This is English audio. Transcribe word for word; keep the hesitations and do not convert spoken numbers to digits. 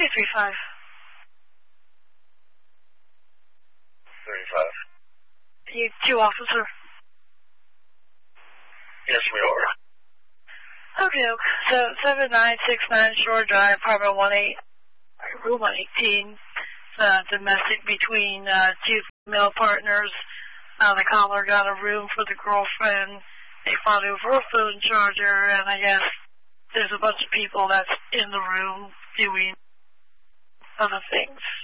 two three five. thirty-five. You two, officer. Yes, we are. Okay, so seven nine six nine Shore Drive, apartment one eight, room one eighteen. Uh, domestic between uh, two female partners. Uh, the caller got a room for the girlfriend. They fought over a phone charger, and I guess there's a bunch of people that's in the room doing other things.